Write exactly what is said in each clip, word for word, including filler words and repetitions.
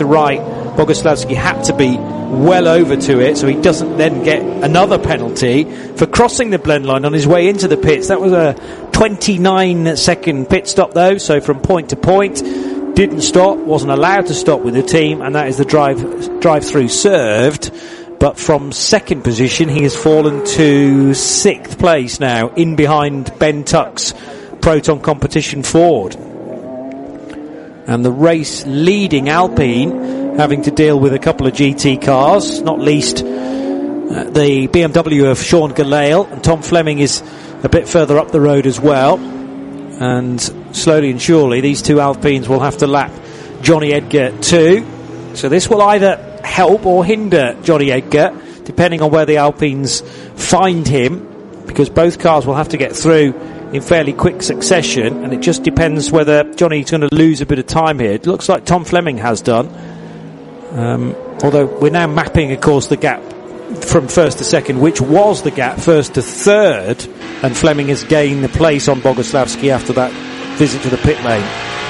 to right, Boguslavski had to be well over to it, so he doesn't then get another penalty for crossing the blend line on his way into the pits. That was a twenty-nine second pit stop though, so from point to point, didn't stop, wasn't allowed to stop with the team, and that is the drive drive through served. But from second position, he has fallen to sixth place now, in behind Ben Tuck's Proton Competition Ford. And the race leading Alpine having to deal with a couple of G T cars, not least uh, the B M W of Sean Gelael, and Tom Fleming is a bit further up the road as well. And slowly and surely these two Alpines will have to lap Johnny Edgar too. So this will either help or hinder Johnny Edgar, depending on where the Alpines find him, because both cars will have to get through in fairly quick succession, and it just depends whether Johnny's going to lose a bit of time here. It looks like Tom Fleming has done, um, although we're now mapping, of course, the gap from first to second, which was the gap first to third, and Fleming has gained the place on Boguslavski after that visit to the pit lane.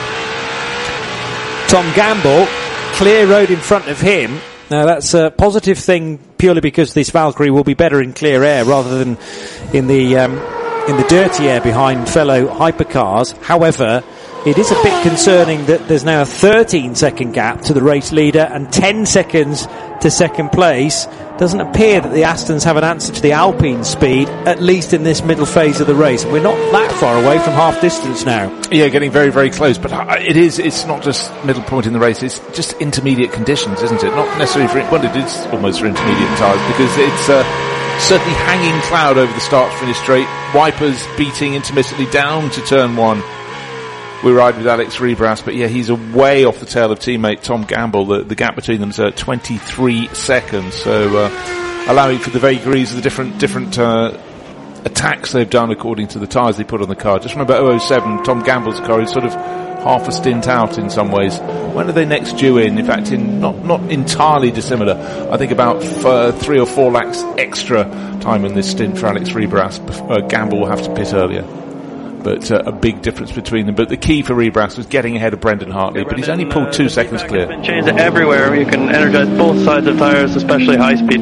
Tom Gamble, clear road in front of him. Now that's a positive thing purely because this Valkyrie will be better in clear air rather than in the um, in the dirty air behind fellow hypercars. However, it is a bit concerning that there's now a thirteen second gap to the race leader and ten seconds to second place. Doesn't appear that the Astons have an answer to the Alpine speed, at least in this middle phase of the race. We're not that far away from half distance now. Yeah, getting very, very close. But it is, it's not just middle point in the race, it's just intermediate conditions, isn't it? Not necessarily for, well, it is almost for intermediate tyres, because it's uh, certainly hanging cloud over the start-finish straight. Wipers beating intermittently down to turn one. We ride with Alex Rebras, but yeah, he's away off the tail of teammate Tom Gamble. The, the gap between them is uh, twenty-three seconds, so uh, allowing for the vagaries of the different different uh, attacks they've done according to the tyres they put on the car. Just remember oh oh seven, Tom Gamble's car is sort of half a stint out in some ways. When are they next due in? In fact, in not not entirely dissimilar. I think about f- uh, three or four laps extra time in this stint for Alex Rebras. Uh, Gamble will have to pit earlier. But uh, a big difference between them. But the key for Rebras was getting ahead of Brendan Hartley, but he's only pulled two seconds clear. It's been changed everywhere. You can energize both sides of tyres, especially high speed.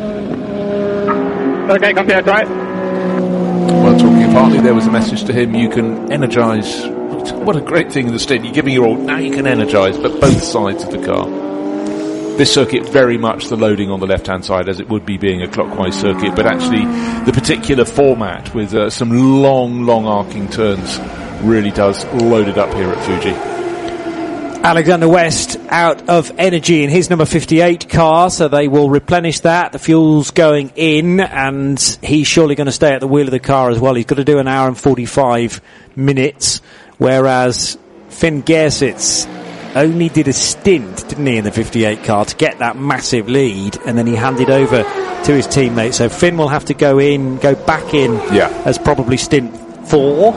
Okay, copy that, right? Well, talking of Hartley, there was a message to him. You can energise. What a great thing in the stint. You're giving your all. Now you can energise, but both sides of the car. This circuit, very much the loading on the left-hand side, as it would be being a clockwise circuit, but actually the particular format with uh, some long, long arcing turns really does load it up here at Fuji. Alexander West out of energy in his number fifty-eight car, so they will replenish that. The fuel's going in, and he's surely going to stay at the wheel of the car as well. He's got to do an hour and forty-five minutes, whereas Finn Gersitz only did a stint, didn't he, in the fifty-eight car to get that massive lead, and then he handed over to his teammate. So Finn will have to go in, go back in yeah. as probably stint four.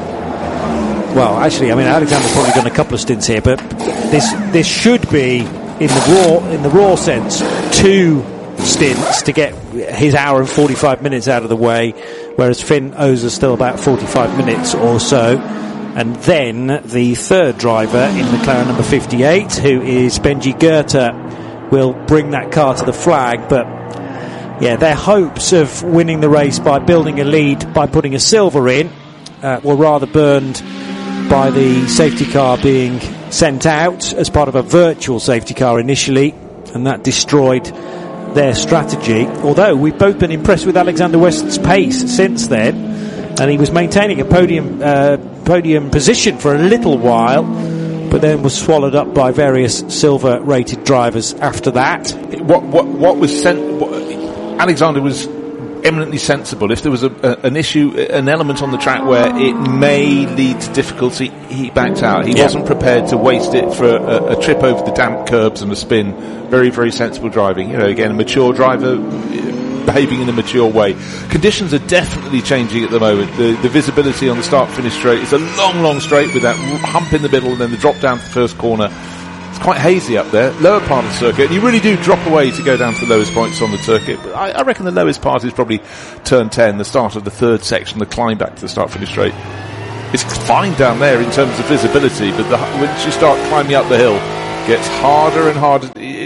Well, actually, I mean, Alexander's probably done a couple of stints here, but this this should be in the raw in the raw sense two stints to get his hour and forty-five minutes out of the way, whereas Finn owes us still about forty-five minutes or so. And then the third driver in McLaren number fifty-eight, who is Benji Goethe, will bring that car to the flag. But yeah, their hopes of winning the race by building a lead by putting a silver in uh, were rather burned by the safety car being sent out as part of a virtual safety car initially, and that destroyed their strategy. Although we've both been impressed with Alexander West's pace since then, and he was maintaining a podium uh, podium position for a little while, but then was swallowed up by various silver rated drivers after that. What what what was sent? What, Alexander was eminently sensible. If there was a, a, an issue, an element on the track where it may lead to difficulty, he backed out. He yeah. wasn't prepared to waste it for a, a trip over the damp curbs and a spin. Very, very sensible driving. You know, again, a mature driver behaving in a mature way. Conditions are definitely changing at the moment. The, the visibility on the start-finish straight is a long, long straight with that hump in the middle and then the drop down to the first corner. It's quite hazy up there, lower part of the circuit, and you really do drop away to go down to the lowest points on the circuit. But I, I reckon the lowest part is probably turn ten, the start of the third section, the climb back to the start-finish straight. It's fine down there in terms of visibility, but the, once you start climbing up the hill, it gets harder and harder.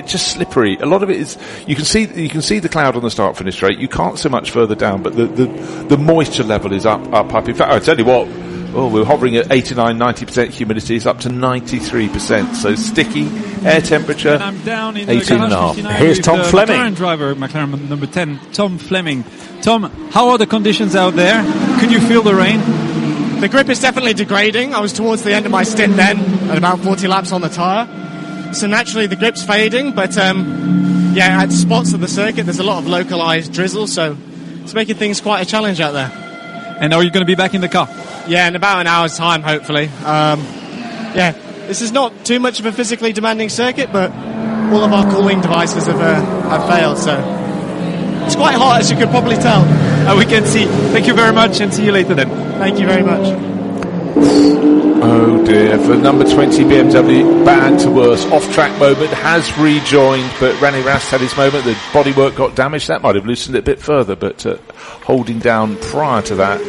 just slippery. A lot of it is, you can see, you can see the cloud on the start finish straight. You can't so much further down, but the, the, the moisture level is up, up, up. In fact, I tell you what, oh, we're hovering at eighty-nine, ninety percent humidity. It's up to ninety-three percent. So sticky, air temperature, and I'm down in eighteen and a half. Here's Tom uh, Fleming. McLaren driver, McLaren number ten, Tom Fleming. Tom, how are the conditions out there? Can you feel the rain? The grip is definitely degrading. I was towards the end of my stint then, at about forty laps on the tyre. So naturally the grip's fading, but um, yeah, at spots of the circuit there's a lot of localised drizzle, so it's making things quite a challenge out there. And are you going to be back in the car? Yeah, in about an hour's time, hopefully. Um, yeah, this is not too much of a physically demanding circuit, but all of our cooling devices have, uh, have failed, so it's quite hot, as you could probably tell. Uh, we can see. Thank you very much, and see you later then. Thank you very much. Oh dear, for number twenty B M W, bad to worse. Off-track moment, has rejoined, but René Rast had his moment. The bodywork got damaged. That might have loosened it a bit further, but uh, holding down prior to that,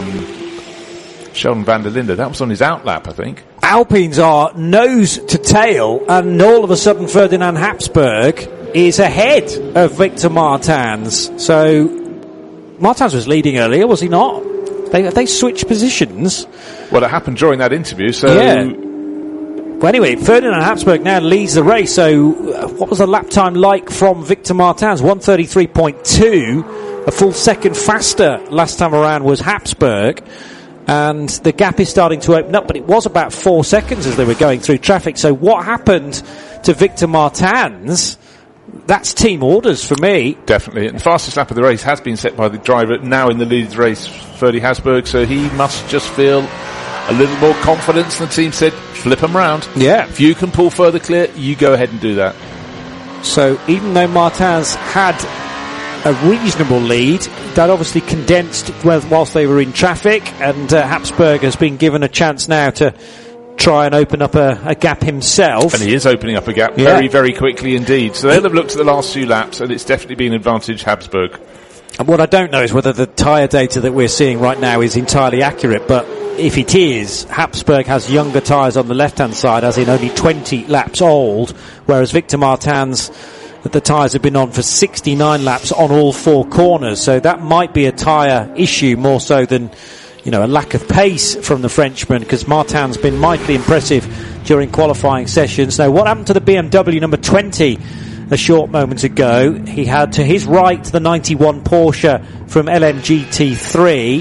um, Sheldon van der Linde. That was on his outlap, I think. Alpines are nose to tail, and all of a sudden Ferdinand Habsburg is ahead of Victor Martins. So Martins was leading earlier, was he not? They they switched positions. Well, it happened during that interview, so... Yeah. Well, anyway, Ferdinand Habsburg now leads the race. So uh, what was the lap time like from Victor Martins? one thirty-three point two. A full second faster last time around was Habsburg. And the gap is starting to open up, but it was about four seconds as they were going through traffic. So what happened to Victor Martins? That's team orders for me. Definitely. And the fastest lap of the race has been set by the driver now in the lead of the race, Ferdy Habsburg, so he must just feel a little more confidence. And the team said, flip them round. Yeah. If you can pull further clear, you go ahead and do that. So even though Martins had a reasonable lead, that obviously condensed whilst they were in traffic, and uh, Habsburg has been given a chance now to try and open up a, a gap himself. And he is opening up a gap yeah. very, very quickly indeed. So they'll have looked at the last few laps, and it's definitely been advantage Habsburg. And what I don't know is whether the tyre data that we're seeing right now is entirely accurate, but if it is, Habsburg has younger tyres on the left-hand side, as in only twenty laps old, whereas Victor Martins, the tyres have been on for sixty-nine laps on all four corners. So that might be a tyre issue more so than, you know, a lack of pace from the Frenchman, because Martin's been mightily impressive during qualifying sessions. Now, what happened to the B M W number twenty a short moment ago? He had to his right the ninety-one Porsche from L M G T three.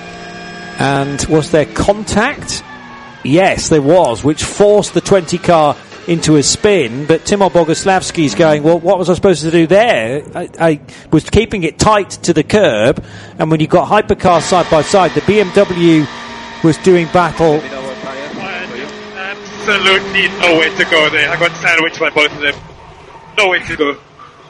And was there contact? Yes, there was, which forced the twenty car into a spin, but Timur Boguslavski's going, well, what was I supposed to do there? I, I was keeping it tight to the curb, and when you got hypercars side by side, the B M W was doing battle. Absolutely nowhere to go there. I got sandwiched by both of them. Nowhere to go.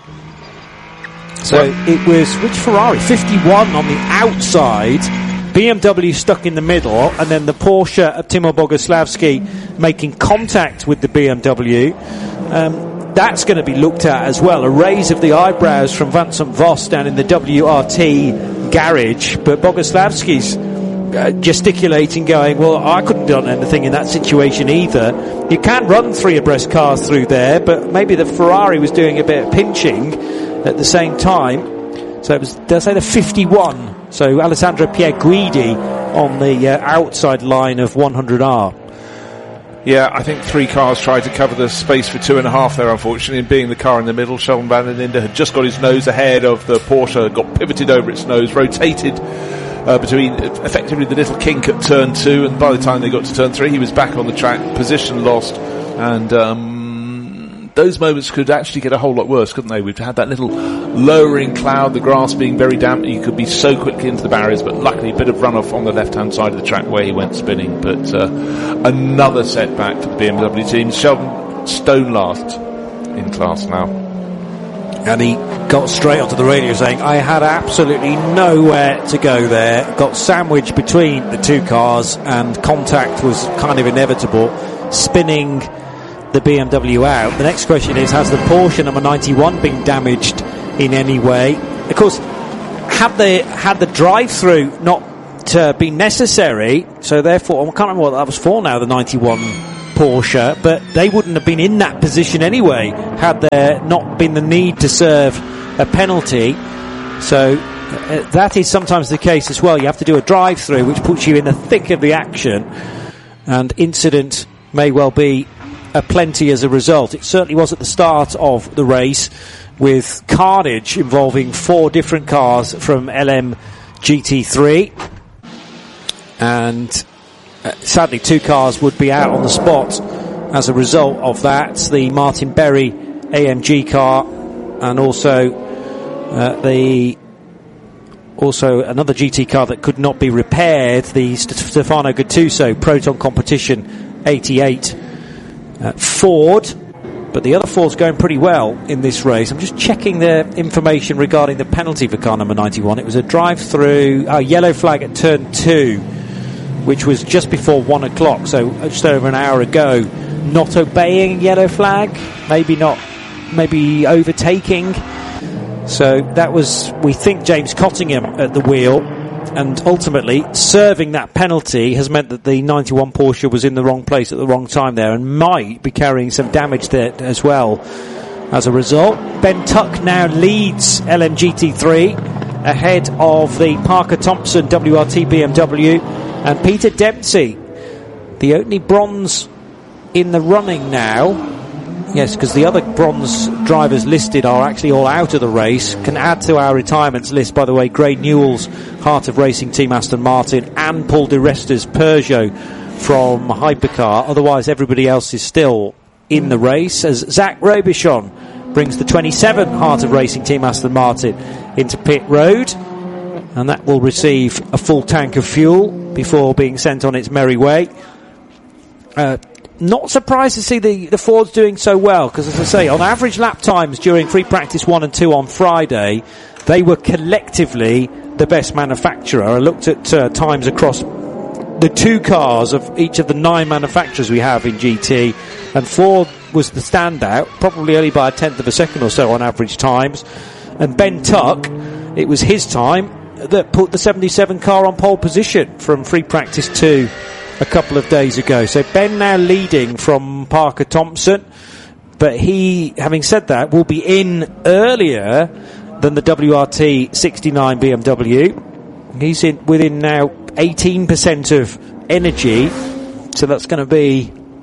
So it was, which Ferrari? fifty-one on the outside, B M W stuck in the middle, and then the Porsche of Timur Boguslavski making contact with the B M W. Um, that's going to be looked at as well. A raise of the eyebrows from Vincent Voss down in the W R T garage, but Boguslavski's uh, gesticulating, going, well, I couldn't have done anything in that situation either. You can run three abreast cars through there, but maybe the Ferrari was doing a bit of pinching at the same time. So it was, did I say the fifty-one? So Alessandro Pierguidi on the uh, outside line of one hundred R. Yeah, I think three cars tried to cover the space for two and a half there, unfortunately, and being the car in the middle, Sheldon van der Linde had just got his nose ahead of the Porsche, got pivoted over its nose, rotated uh, between effectively the little kink at turn two, and by the time they got to turn three, he was back on the track, position lost, and um, those moments could actually get a whole lot worse, couldn't they? We've had that little lowering cloud, the grass being very damp, you could be so quickly into the barriers, but luckily a bit of runoff on the left-hand side of the track where he went spinning. But uh, another setback for the B M W team. Sheldon stone last in class now. And he got straight onto the radio saying, I had absolutely nowhere to go there, got sandwiched between the two cars, and contact was kind of inevitable, spinning the B M W out. The next question is, has the Porsche number ninety-one been damaged in any way? Of course, had the had the drive-through not uh, been necessary, so therefore, I can't remember what that was for now, the ninety-one Porsche, but they wouldn't have been in that position anyway had there not been the need to serve a penalty. So uh, that is sometimes the case as well. You have to do a drive-through, which puts you in the thick of the action, and incident may well be aplenty as a result. It certainly was at the start of the race, with carnage involving four different cars from L M G T three, and uh, sadly two cars would be out on the spot as a result of that. The Martin Berry A M G car, and also uh, the also another G T car that could not be repaired, the St- Stefano Gattuso Proton Competition eighty-eight uh, Ford. But the other Ford's going pretty well in this race. I'm just checking the information regarding the penalty for car number ninety-one. It was a drive-through, uh, yellow flag at turn two, which was just before one o'clock, so just over an hour ago. Not obeying yellow flag, maybe not, maybe overtaking. So that was, we think, James Cottingham at the wheel, and ultimately serving that penalty has meant that the ninety-one Porsche was in the wrong place at the wrong time there, and might be carrying some damage there as well as a result. Ben Tuck now leads L M G T three ahead of the Parker Thompson W R T B M W, and Peter Dempsey, the only bronze in the running now. Yes, because the other bronze drivers listed are actually all out of the race. Can add to our retirements list, by the way, Gray Newell's Heart of Racing Team Aston Martin and Paul Di Resta's Peugeot from Hypercar. Otherwise, everybody else is still in the race, as Zach Robichon brings the twenty-seven Heart of Racing Team Aston Martin into pit road, and that will receive a full tank of fuel before being sent on its merry way. Uh, Not surprised to see the, the Fords doing so well, because, as I say, on average lap times during free practice one and two on Friday, they were collectively the best manufacturer. I looked at uh, times across the two cars of each of the nine manufacturers we have in G T, and Ford was the standout, probably only by a tenth of a second or so on average times. And Ben Tuck, it was his time that put the seventy-seven car on pole position from free practice two a couple of days ago. So Ben now leading from Parker Thompson, but he, having said that, will be in earlier than the W R T sixty-nine B M W. He's in within now eighteen percent of energy, so that's going to be,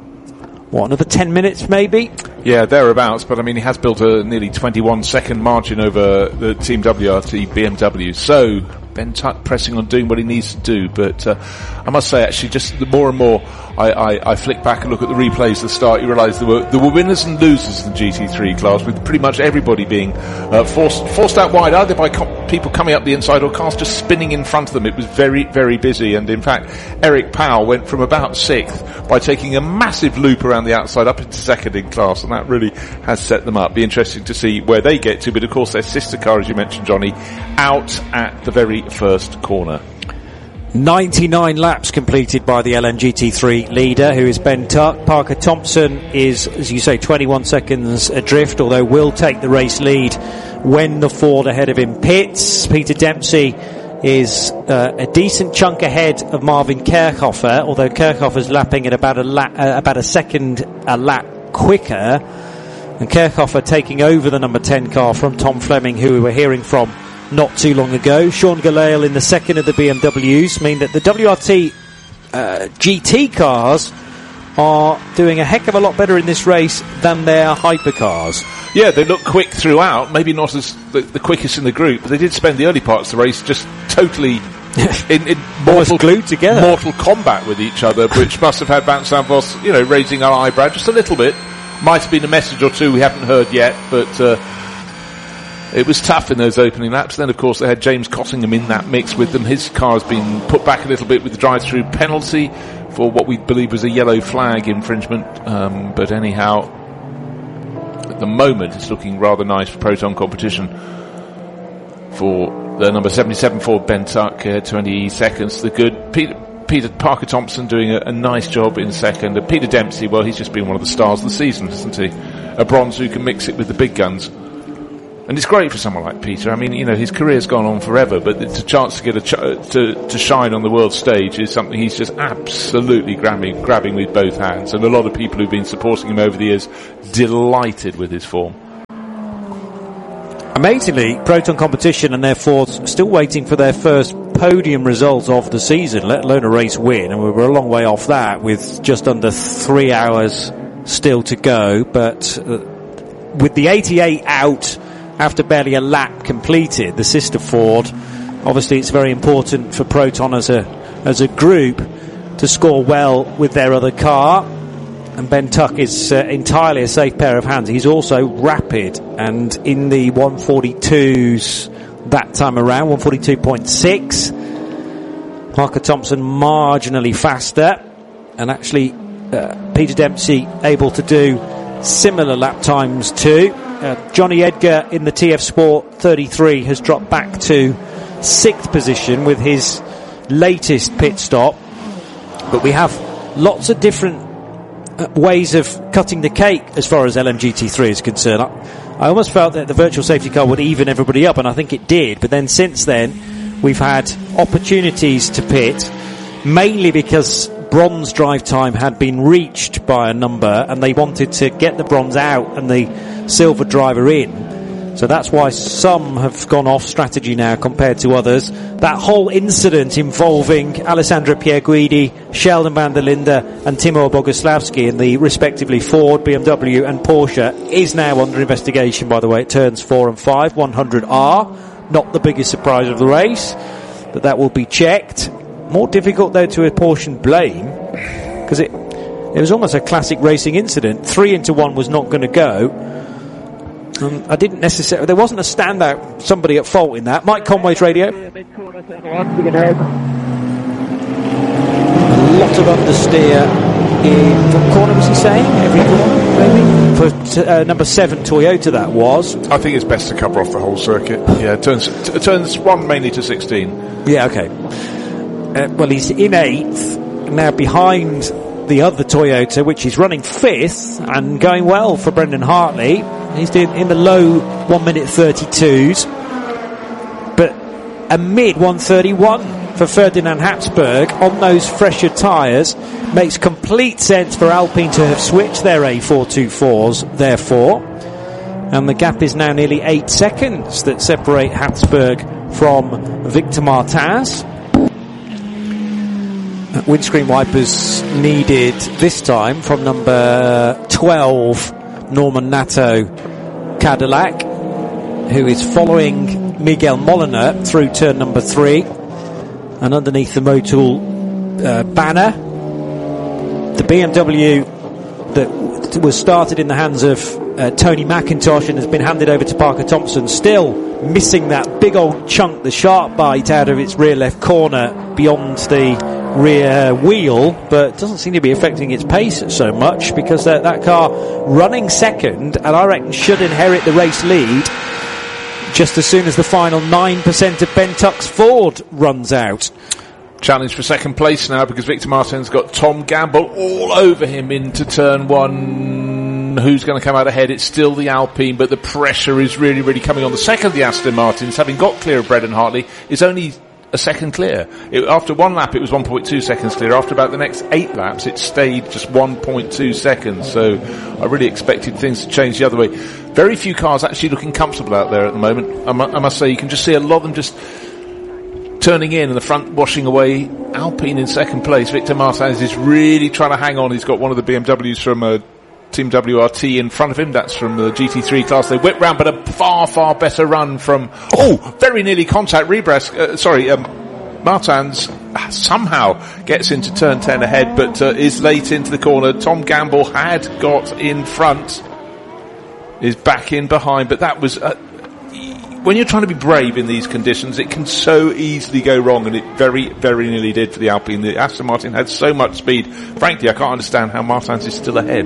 what, another ten minutes maybe? Yeah, thereabouts, but I mean, he has built a nearly twenty-one second margin over the Team W R T B M W, so Ben Tuck pressing on doing what he needs to do. But uh, I must say, actually, just the more and more I, I, I flick back and look at the replays at the start, you realise there were there were winners and losers in the G T three class, with pretty much everybody being uh, forced forced out wide, either by com- people coming up the inside or cars just spinning in front of them. It was very, very busy, and in fact, Eric Powell went from about sixth by taking a massive loop around the outside up into second in class, and that really has set them up. Be interesting to see where they get to, but of course their sister car, as you mentioned, Johnny, out at the very first corner. ninety-nine laps completed by the L M G T three leader, who is Ben Tuck. Parker Thompson is, as you say, twenty-one seconds adrift, although will take the race lead when the Ford ahead of him pits. Peter Dempsey is uh, a decent chunk ahead of Marvin Kerkhofer, although Kerkhofer's lapping at about a la- uh, about a second a lap quicker, and Kerkhofer taking over the number ten car from Tom Fleming, who we were hearing from not too long ago. Sean Gelael in the second of the B M Ws mean that the W R T uh, G T cars are doing a heck of a lot better in this race than their hypercars. Yeah, they look quick throughout, maybe not as the, the quickest in the group, but they did spend the early parts of the race just totally in, in mortal, glued together. mortal combat with each other, which must have had Vincent Voss, you know, raising our eyebrow just a little bit. Might have been a message or two we haven't heard yet, but uh, it was tough in those opening laps. Then, of course, they had James Cottingham in that mix with them. His car has been put back a little bit with the drive-through penalty for what we believe was a yellow flag infringement. Um, but anyhow, at the moment, it's looking rather nice for Proton Competition for the number seventy-seven Ford Ben Tuck, uh, twenty seconds. The good Peter, Peter Parker Thompson doing a, a nice job in second. And Peter Dempsey, well, he's just been one of the stars of the season, hasn't he? A bronze who can mix it with the big guns. And it's great for someone like Peter. I mean, you know, his career's gone on forever, but it's a chance to get a ch- to to shine on the world stage is something he's just absolutely grabbing grabbing with both hands. And a lot of people who've been supporting him over the years delighted with his form. Amazingly, Proton Competition and therefore still waiting for their first podium result of the season, let alone a race win, and we were a long way off that with just under three hours still to go. But uh, with the eighty-eight out after barely a lap completed, the sister Ford, obviously it's very important for Proton as a as a group to score well with their other car, and Ben Tuck is uh, entirely a safe pair of hands. He's also rapid, and in the one forty-twos that time around, one forty-two point six, Parker Thompson marginally faster, and actually uh, Peter Dempsey able to do similar lap times too. Uh, Johnny Edgar in the T F Sport thirty-three has dropped back to sixth position with his latest pit stop. But we have lots of different uh, ways of cutting the cake as far as L M G T three is concerned. I, I almost felt that the virtual safety car would even everybody up, and I think it did. But then since then, we've had opportunities to pit, mainly because bronze drive time had been reached by a number, and they wanted to get the bronze out and the silver driver in. So that's why some have gone off strategy now compared to others. That whole incident involving Alessandro Pierguidi, Sheldon van der Linde and Timur Boguslavski in the respectively Ford, B M W and Porsche is now under investigation, by the way. It turns four and five, one hundred R. Not the biggest surprise of the race, but that will be checked. More difficult, though, to apportion blame, because it it was almost a classic racing incident. Three into one was not going to go. Um, I didn't necessarily. There wasn't a standout somebody at fault in that. Mike Conway's radio. A lot of understeer in what corner was he saying? Every corner, maybe for t- uh, number seven Toyota. That was. I think it's best to cover off the whole circuit. Yeah, turns t- turns one mainly to sixteen. Yeah, okay. Uh, well, he's in eighth now, behind the other Toyota, which is running fifth and going well for Brendan Hartley. He's doing in the low one minute thirty-twos, but a mid one thirty-one for Ferdinand Habsburg on those fresher tyres makes complete sense for Alpine to have switched their A four twenty-fours, therefore, and the gap is now nearly eight seconds that separate Habsburg from Victor Martins. Windscreen wipers needed this time from number twelve Norman Nato Cadillac, who is following Miguel Molina through turn number three, and underneath the Motul uh, banner, the B M W that was started in the hands of uh, Tony McIntosh and has been handed over to Parker Thompson, still missing that big old chunk, the sharp bite out of its rear left corner beyond the rear wheel, but doesn't seem to be affecting its pace so much, because that, that car running second, and I reckon should inherit the race lead just as soon as the final nine percent of Ben Tuck's Ford runs out. Challenge for second place now, because Victor Martin's got Tom Gamble all over him into turn one. Who's going to come out ahead? It's still the Alpine, but the pressure is really, really coming on. The second, the Aston Martins, having got clear of Brendan Hartley, is only a second clear. It, after one lap it was one point two seconds clear. After about the next eight laps it stayed just one point two seconds, so I really expected things to change the other way. Very few cars actually looking comfortable out there at the moment. I, mu- I must say, you can just see a lot of them just turning in and the front washing away. Alpine in second place. Victor Martins is really trying to hang on. He's got one of the B M Ws from uh, Team W R T in front of him. That's from the G T three class. They whip round, but a far, far better run from, oh, very nearly contact. Rebras, uh, sorry, um, Martins somehow gets into turn ten ahead, but uh, is late into the corner. Tom Gamble had got in front, is back in behind, but that was, uh, when you're trying to be brave in these conditions, it can so easily go wrong, and it very, very nearly did for the Alpine. The Aston Martin had so much speed. Frankly, I can't understand how Martins is still ahead.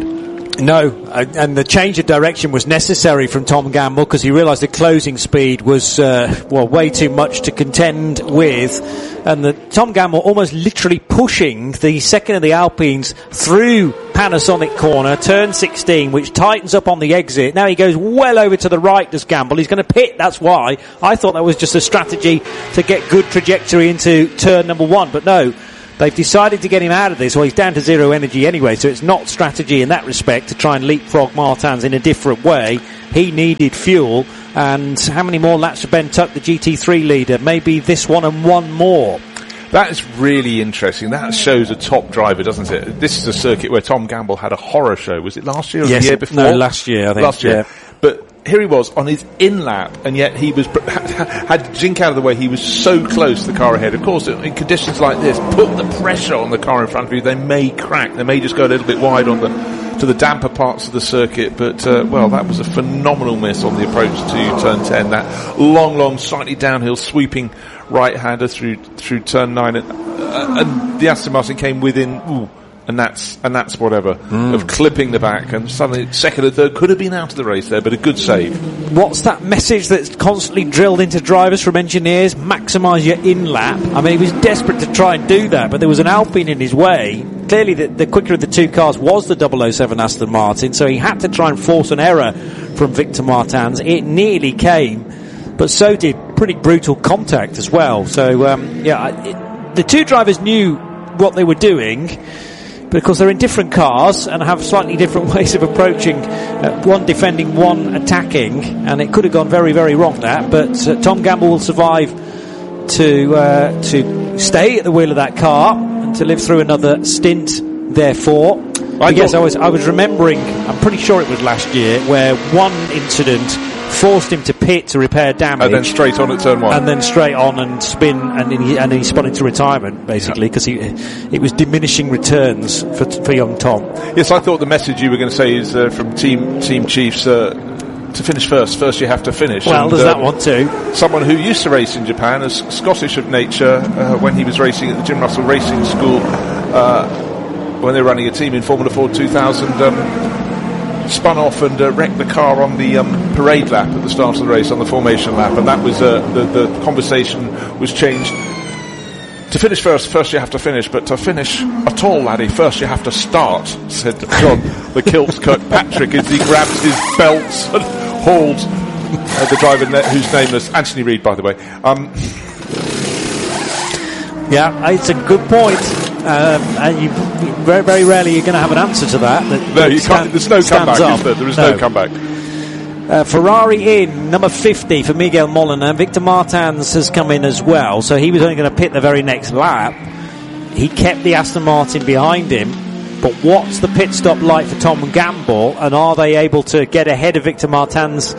No, uh, and the change of direction was necessary from Tom Gamble because he realised the closing speed was uh, well way too much to contend with, and the Tom Gamble almost literally pushing the second of the Alpines through Panasonic corner, turn sixteen, which tightens up on the exit. Now he goes well over to the right, does Gamble. He's going to pit, that's why. I thought that was just a strategy to get good trajectory into turn number one, but no. They've decided to get him out of this. Well, he's down to zero energy anyway, so it's not strategy in that respect to try and leapfrog Martins in a different way. He needed fuel, and how many more laps for Ben Tuck, the G T three leader? Maybe this one and one more. That is really interesting. That shows a top driver, doesn't it? This is a circuit where Tom Gamble had a horror show. Was it last year or yes, the year before? No, last year, I think. Last year. Yeah. But here he was on his in lap, and yet he was had to jink out of the way. He was so close to the car ahead. Of course, in conditions like this, put the pressure on the car in front of you. They may crack. They may just go a little bit wide on the to the damper parts of the circuit. But uh, well, that was a phenomenal miss on the approach to turn ten. That long, long, slightly downhill sweeping right-hander through through turn nine, and, uh, and the Aston Martin came within. Ooh, And that's and that's whatever mm. of clipping the back, and suddenly second and third could have been out of the race there, but a good save. What's that message that's constantly drilled into drivers from engineers? Maximise your in lap. I mean, he was desperate to try and do that, but there was an Alpine in his way. Clearly, the, the quicker of the two cars was the double oh seven Aston Martin, so he had to try and force an error from Victor Martins. It nearly came, but so did pretty brutal contact as well. So um, yeah, it, the two drivers knew what they were doing, because they're in different cars and have slightly different ways of approaching, uh, one defending, one attacking, and it could have gone very, very wrong, that, but uh, Tom Gamble will survive to uh, to stay at the wheel of that car and to live through another stint, therefore. I yes, I was, I was remembering, I'm pretty sure it was last year, where one incident forced him to pit to repair damage, and then straight on at turn one, and then straight on and spin, and then he, and he spun into retirement basically because he it was diminishing returns for for young Tom. Yes, I thought the message you were going to say is uh, from team team chiefs. Uh, to finish first, first you have to finish. Well, and, there's uh, that one too. Someone who used to race in Japan, as Scottish of nature, uh, when he was racing at the Jim Russell Racing School, uh, when they were running a team in Formula Ford two thousand, um, spun off and uh, wrecked the car on the um, parade lap at the start of the race, on the formation lap, and that was uh, the, the conversation was changed. To finish first, first you have to finish, but to finish at all, laddie, first you have to start, said John the Kilts Kirkpatrick as he grabs his belts and hauls uh, the driver ne- whose name is Anthony Reid, by the way. Um, yeah, it's a good point, um, and you, very, very rarely you're going to have an answer to that. that no, that you stand, can't, there's no comeback, up. is there? There is no, no comeback. Uh, Ferrari in, number fifty for Miguel Molina. Victor Martins has come in as well, so he was only going to pit the very next lap. He kept the Aston Martin behind him, but what's the pit stop like for Tom Gamble, and are they able to get ahead of Victor Martins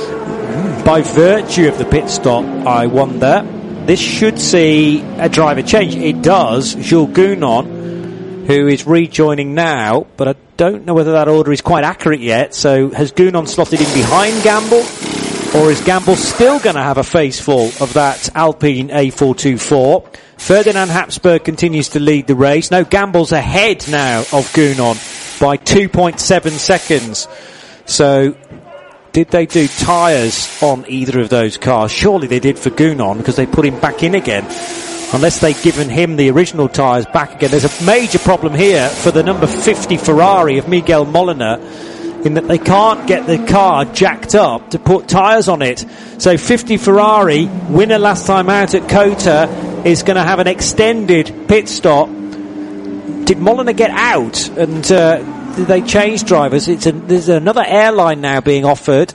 by virtue of the pit stop, I wonder? This should see a driver change. It does. Jules Gounon, who is rejoining now, but I don't know whether that order is quite accurate yet. So has Gounon slotted in behind Gamble, or is Gamble still going to have a face full of that Alpine A four twenty-four? Ferdinand Habsburg continues to lead the race. No, Gamble's ahead now of Gounon by two point seven seconds. So did they do tyres on either of those cars? Surely they did for Gounon, because they put him back in again. Unless they've given him the original tyres back again. There's a major problem here for the number fifty Ferrari of Miguel Molina, in that they can't get the car jacked up to put tyres on it. So fifty Ferrari, winner last time out at COTA, is going to have an extended pit stop. Did Molina get out? And uh, did they change drivers? It's a, there's another airline now being offered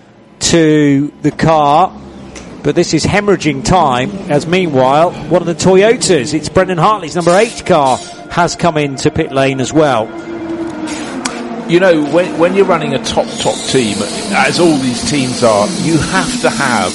to the car. But this is hemorrhaging time, as meanwhile, one of the Toyotas, it's Brendan Hartley's number eight car, has come into pit lane as well. You know, when, when you're running a top, top team, as all these teams are, you have to have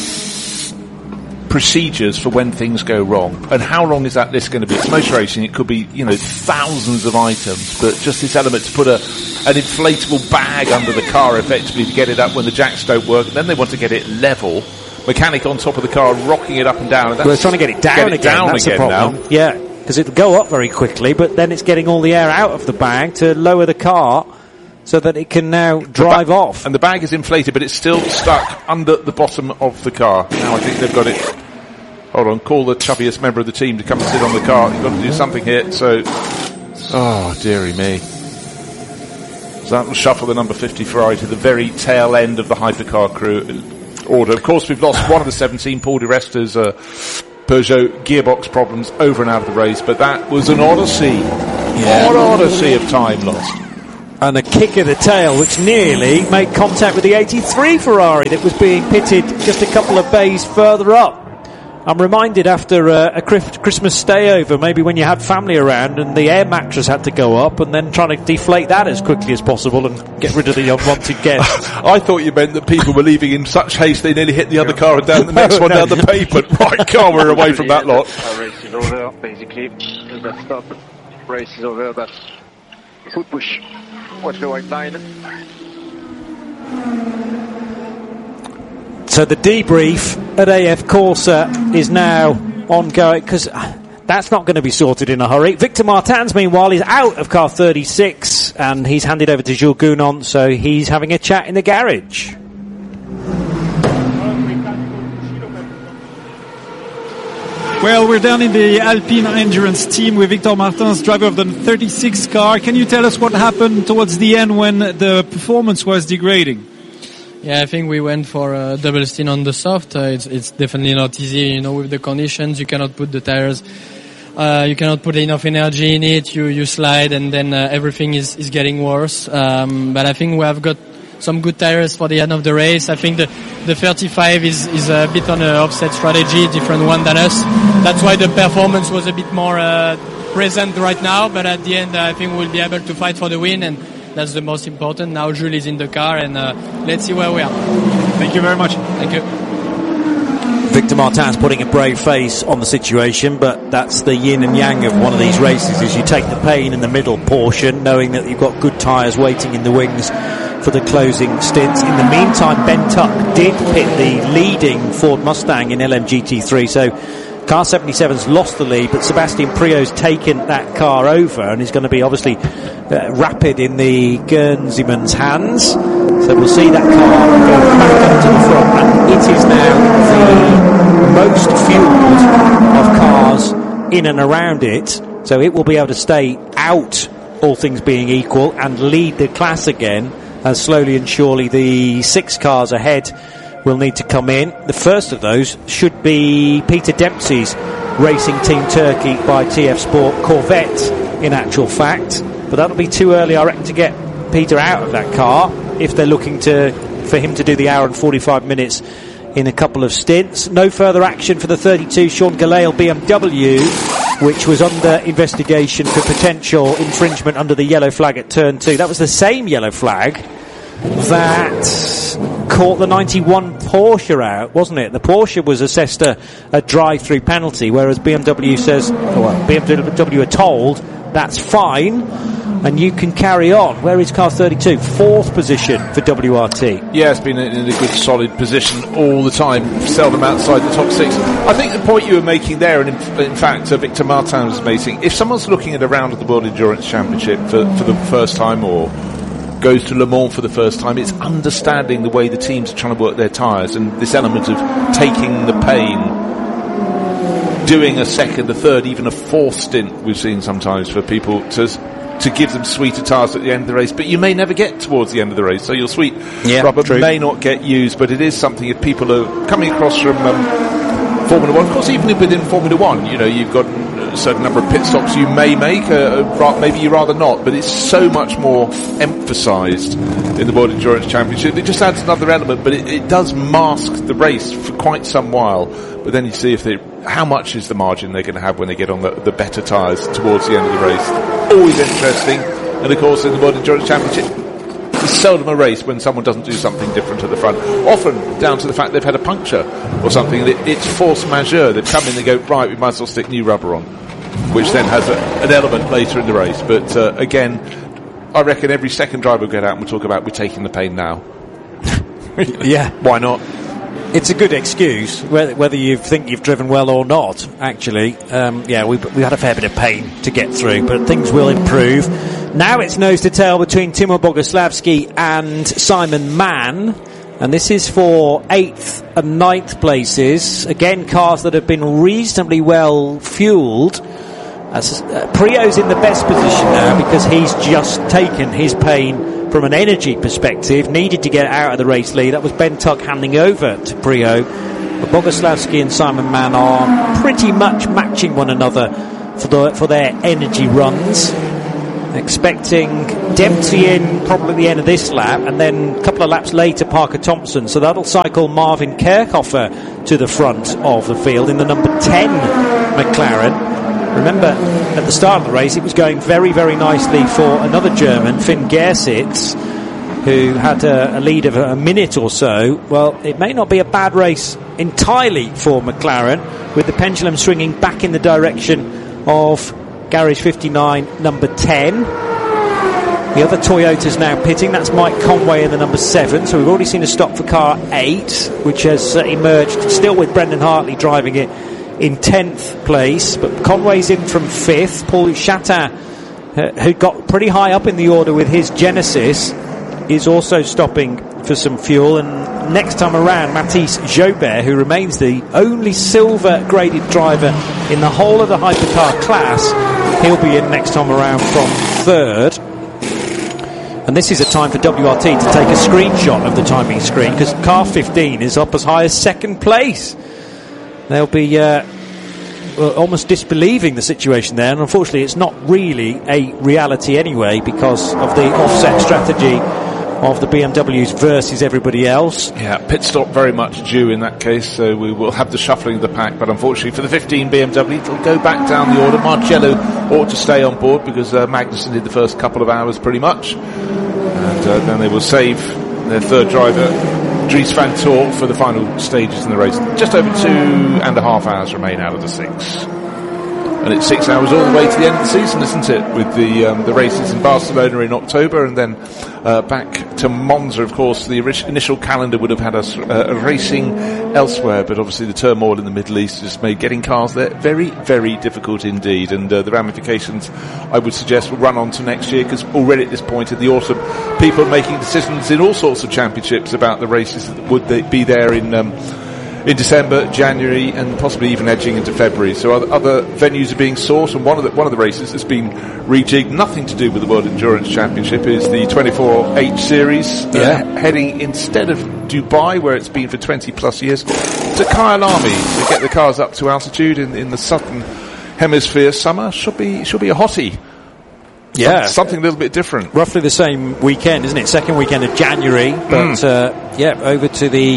procedures for when things go wrong. And how long is that list going to be? It's motor racing, it could be, you know, thousands of items, but just this element to put a an inflatable bag under the car effectively to get it up when the jacks don't work, and then they want to get it level. Mechanic on top of the car, rocking it up and down. And that's well, they're trying to get it down get it again. Down that's again the problem. now. Yeah, because it'll go up very quickly, but then it's getting all the air out of the bag to lower the car so that it can now drive ba- off. And the bag is inflated, but it's still stuck under the bottom of the car. Now I think they've got it. Hold on, call the chubbiest member of the team to come and sit on the car. You've got to do something here. So, oh dearie me. So that will shuffle the number fifty Ferrari to the very tail end of the hypercar crew order. Of course, we've lost one of the seventeen, Paul di Resta's uh, Peugeot gearbox problems over and out of the race, but that was an odyssey. Yeah. An odyssey of time lost. And a kick of the tail which nearly made contact with the eighty-three Ferrari that was being pitted just a couple of bays further up. I'm reminded after uh, a Christmas stayover, maybe when you had family around and the air mattress had to go up, and then trying to deflate that as quickly as possible and get rid of the unwanted guests. I thought you meant that people were leaving in such haste they nearly hit the other car and down the next one down the pavement. Right, car, we're away from that lot. Race is over, basically. That stop. Race is over, but foot push. Watch the white line. So the debrief at A F Corsa is now ongoing, because that's not going to be sorted in a hurry. Victor Martins, meanwhile, is out of car thirty-six, and he's handed over to Jules Gounon, so he's having a chat in the garage. Well, we're down in the Alpine Endurance team with Victor Martins, driver of the thirty-six car. Can you tell us what happened towards the end when the performance was degrading? Yeah, I think we went for a double stint on the soft. Uh, it's, it's definitely not easy, you know, with the conditions. You cannot put the tires, uh, you cannot put enough energy in it. You, you slide and then uh, everything is, is getting worse. Um, but I think we have got some good tires for the end of the race. I think the, the thirty-five is, is a bit on an offset strategy, different one than us. That's why the performance was a bit more, uh, present right now. But at the end, uh, I think we'll be able to fight for the win, and that's the most important. Now Jules is in the car, and uh, let's see where we are. Thank you very much. Thank you. Victor Martins putting a brave face on the situation, but that's the yin and yang of one of these races, is you take the pain in the middle portion, knowing that you've got good tyres waiting in the wings for the closing stints. In the meantime, Ben Tuck did pit the leading Ford Mustang in L M G T three, so car seventy-seven's lost the lead, but Sebastian Priaulx's taken that car over, and is going to be obviously uh, rapid in the Guernseyman's hands. So we'll see that car go back up to the front, and it is now the most fueled of cars in and around it, so it will be able to stay out, all things being equal, and lead the class again, as slowly and surely the six cars ahead will need to come in. The first of those should be Peter Dempsey's Racing Team Turkey by T F Sport Corvette, in actual fact, but that'll be too early, I reckon, to get Peter out of that car if they're looking to for him to do the hour and forty-five minutes in a couple of stints. No further action for the thirty-two Sean Gelael B M W, which was under investigation for potential infringement under the yellow flag at turn two. That was the same yellow flag that caught the ninety-one Porsche out, wasn't it? The Porsche was assessed a, a drive-through penalty, whereas B M W says, well, B M W are told that's fine and you can carry on. Where is car thirty-two? Fourth position for W R T. Yeah, it's been in a good solid position all the time, seldom outside the top six. I think the point you were making there, and in, in fact uh, Victor Martins was making, if someone's looking at a round of the World Endurance Championship for, for the first time, or goes to Le Mans for the first time, it's understanding the way the teams are trying to work their tyres, and this element of taking the pain, doing a second, a third, even a fourth stint we've seen sometimes for people to to give them sweeter tyres at the end of the race, but you may never get towards the end of the race, so your sweet yeah, rubber true. may not get used, but it is something if people are coming across from um, Formula One, of course, even within Formula One, you know, you've got a certain number of pit stops you may make, uh, maybe you rather not, but it's so much more emphasised in the World Endurance Championship. It just adds another element, but it, it does mask the race for quite some while, but then you see if they, how much is the margin they're going to have when they get on the, the better tyres towards the end of the race. Always interesting, and of course in the World Endurance Championship, it's seldom a race when someone doesn't do something different at the front. Often down to the fact they've had a puncture or something. It, it's force majeure. They've come in and go, right, we might as well stick new rubber on, which then has a, an element later in the race. But uh, again, I reckon every second driver will get out and we'll talk about we're taking the pain now. Yeah. Why not? It's a good excuse, whether, whether you think you've driven well or not, actually. Um, yeah, we we had a fair bit of pain to get through, but things will improve. Now it's nose to tail between Timo Boguslavski and Simon Mann, and this is for eighth and ninth places. Again, cars that have been reasonably well fueled. As, uh, Prio's in the best position now because he's just taken his pain from an energy perspective, needed to get out of the race lead. That was Ben Tuck handing over to Prio. But Boguslavski and Simon Mann are pretty much matching one another for the, for their energy runs. Expecting Dempsey in probably at the end of this lap, and then a couple of laps later Parker Thompson. So that'll cycle Marvin Kerkhofer to the front of the field in the number ten McLaren. Remember, at the start of the race, it was going very, very nicely for another German, Finn Gersitz, who had a, a lead of a minute or so. Well, it may not be a bad race entirely for McLaren, with the pendulum swinging back in the direction of Garage fifty-nine, number ten. The other Toyota's now pitting. That's Mike Conway in the number seven. So we've already seen a stop for car eight, which has uh, emerged, still with Brendan Hartley driving it in tenth place, but Conway's in from fifth. Paul Chatin, uh, who got pretty high up in the order with his Genesis, is also stopping for some fuel. And next time around, Mathis Jobert, who remains the only silver graded driver in the whole of the hypercar class, he'll be in next time around from third. And this is a time for W R T to take a screenshot of the timing screen, because car fifteen is up as high as second place. They'll be uh, almost disbelieving the situation there, and unfortunately it's not really a reality anyway because of the offset strategy of the B M Ws versus everybody else. Yeah, pit stop very much due in that case, so we will have the shuffling of the pack, but unfortunately for the fifteen B M W, it'll go back down the order. Marcello ought to stay on board because uh, Magnussen did the first couple of hours pretty much, and uh, then they will save their third driver, Dries van Tor, for the final stages in the race. Just over two and a half hours remain out of the six. And it's six hours all the way to the end of the season, isn't it? With the um, the races in Barcelona in October, and then uh, back to Monza. Of course, the ori- initial calendar would have had us uh, racing elsewhere, but obviously the turmoil in the Middle East has made getting cars there very, very difficult indeed. And uh, the ramifications, I would suggest, will run on to next year, because already at this point in the autumn, people are making decisions in all sorts of championships about the races that would they be there in Um, in December, January, and possibly even edging into February. So other, other venues are being sought, and one of the one of the races that's been rejigged, nothing to do with the World Endurance Championship, is the twenty-four H Series, uh, yeah. heading instead of Dubai, where it's been for twenty plus years, to Kyalami to get the cars up to altitude in, in the southern hemisphere. Summer should be should be a hottie. Yeah, Some, something a little bit different. Roughly the same weekend, isn't it? Second weekend of January, but mm. uh, yeah, over to the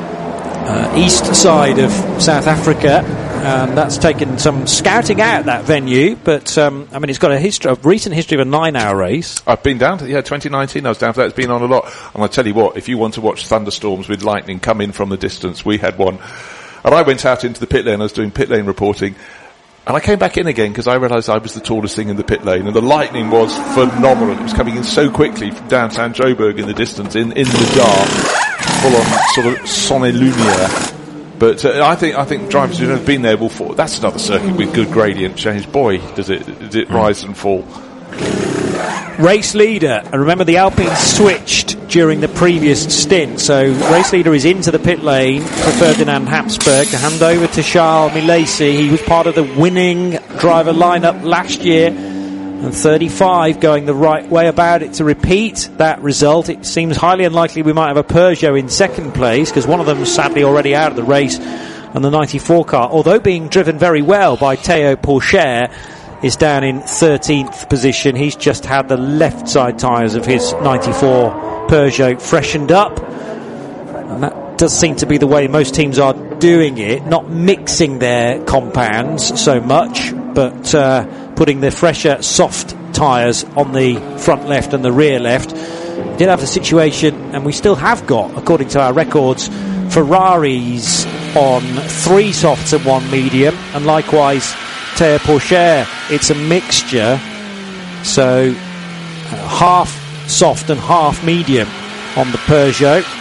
Uh, east side of South Africa, and that's taken some scouting out, that venue, but um, I mean, it's got a history, a recent history of a nine hour race. I've been down to, yeah, twenty nineteen I was down for that. It's been on a lot, and I tell you what, if you want to watch thunderstorms with lightning come in from the distance, we had one, and I went out into the pit lane. I was doing pit lane reporting, and I came back in again because I realised I was the tallest thing in the pit lane, and the lightning was phenomenal. It was coming in so quickly from downtown Joburg in the distance, in, in the dark, full on sort of sonne lumiere. But uh, I think I think drivers who have been there will fall. That's another circuit with good gradient change. Boy, does it does it rise and fall. Race leader, and remember the Alpine switched during the previous stint, so race leader is into the pit lane for Ferdinand Habsburg to hand over to Charles Milesi. He was part of the winning driver lineup last year, and thirty-five going the right way about it to repeat that result. It seems highly unlikely we might have a Peugeot in second place, because one of them is sadly already out of the race, and the ninety-four car, although being driven very well by Theo Pourchaire, is down in thirteenth position. He's just had the left side tyres of his ninety-four Peugeot freshened up, and that does seem to be the way most teams are doing it, not mixing their compounds so much, but uh, putting the fresher soft tyres on the front left and the rear left. We did have the situation, and we still have got, according to our records, Ferraris on three softs and one medium, and likewise Theo Pourchaire, it's a mixture, so uh, half soft and half medium on the Peugeot.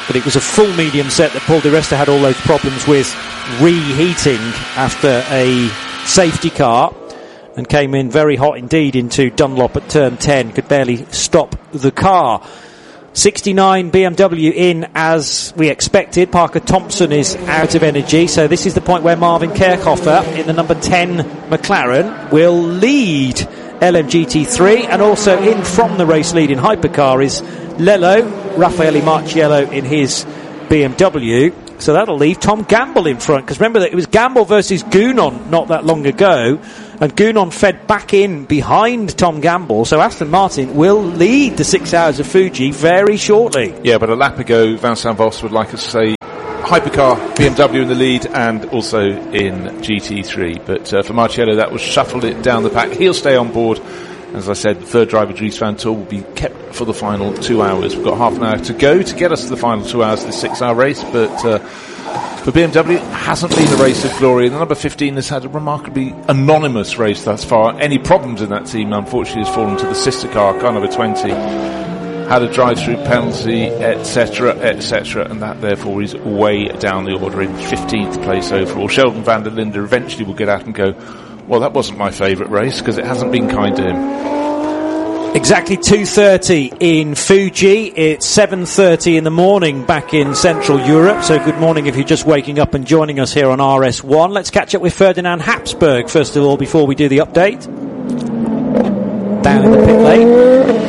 but it was a full medium set that Paul di Resta had all those problems with reheating after a safety car, and came in very hot indeed into Dunlop at turn ten, could barely stop the car. sixty-nine B M W in as we expected. Parker Thompson is out of energy, so this is the point where Marvin Kerkhofer in the number ten McLaren will lead L M G T three, and also in from the race lead in hypercar is Lello, Raffaele Marciello in his B M W. So that'll leave Tom Gamble in front, because remember that it was Gamble versus Gounon not that long ago, and Gounon fed back in behind Tom Gamble, so Aston Martin will lead the six hours of Fuji very shortly. Yeah, but a lap ago Vincent Voss would like us to say hypercar, B M W in the lead, and also in G T three, but uh, for Marciello that was shuffled it down the pack. He'll stay on board. As I said, the third driver, Dries Van Tul, will be kept for the final two hours. We've got half an hour to go to get us to the final two hours of this six-hour race, but uh, for B M W, it hasn't been a race of glory. The number fifteen has had a remarkably anonymous race thus far. Any problems in that team, unfortunately, has fallen to the sister car, car number twenty. Had a drive-through penalty, et cetera, et cetera, and that therefore is way down the order in fifteenth place overall. Sheldon van der Linde eventually will get out and go, well, that wasn't my favourite race, because it hasn't been kind to him. Exactly two thirty in Fuji. It's seven thirty in the morning back in Central Europe. So good morning if you're just waking up and joining us here on R S one. Let's catch up with Ferdinand Habsburg first of all before we do the update. Down in the pit lane.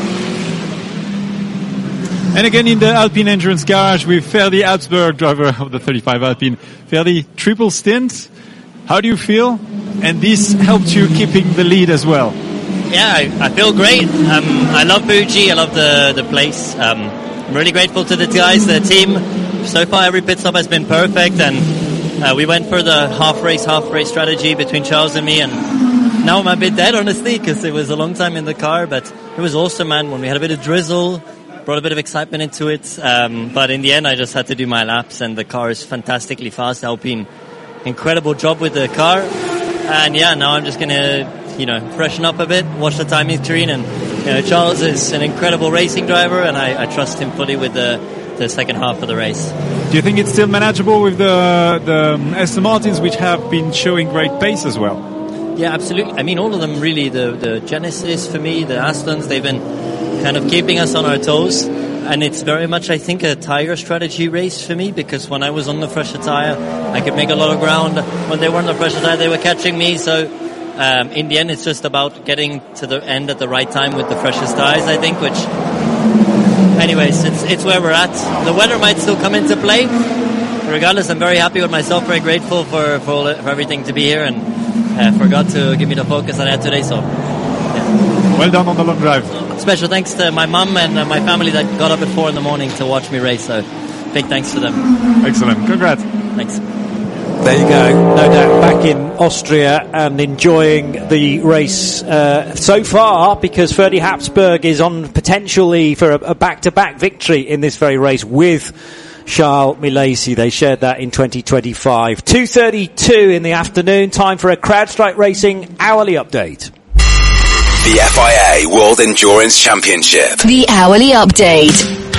And again in the Alpine Endurance Garage with Ferdi Habsburg, driver of the thirty-five Alpine. Ferdi, triple stint. How do you feel? And this helped you keeping the lead as well. Yeah, I, I feel great. Um, I love Fuji. I love the, the place. Um, I'm really grateful to the guys, the team. So far, every pit stop has been perfect. And uh, we went for the half race, half race strategy between Charles and me. And now I'm a bit dead, honestly, because it was a long time in the car. But it was awesome, man. When we had a bit of drizzle, brought a bit of excitement into it. Um, but in the end, I just had to do my laps. And the car is fantastically fast. Alpine, incredible job with the car. And yeah, now I'm just going to, you know, freshen up a bit, watch the timing screen, and you know, Charles is an incredible racing driver, and I, I trust him fully with the, the second half of the race. Do you think it's still manageable with the, the Aston Martins, which have been showing great pace as well? Yeah, absolutely. I mean, all of them really, the, the Genesis for me, the Astons, they've been kind of keeping us on our toes. And it's very much, I think, a tire strategy race for me, because when I was on the fresher tire, I could make a lot of ground. When they were on the fresher tire, they were catching me. So um, in the end, it's just about getting to the end at the right time with the freshest tires, I think, which, anyways, it's it's where we're at. The weather might still come into play. Regardless, I'm very happy with myself, very grateful for, for, all, for everything to be here, and uh, forgot to give me the focus I had today. So, yeah. Well done on the long drive. Special thanks to my mum and uh, my family that got up at four in the morning to watch me race, so big thanks to them. Excellent. Congrats. Thanks. There you go. No doubt back in Austria and enjoying the race uh, so far, because Ferdi Habsburg is on potentially for a, a back-to-back victory in this very race with Charles Milesi. They shared that in twenty twenty-five. two thirty-two in the afternoon, time for a CrowdStrike Racing hourly update. The F I A World Endurance Championship. The hourly update.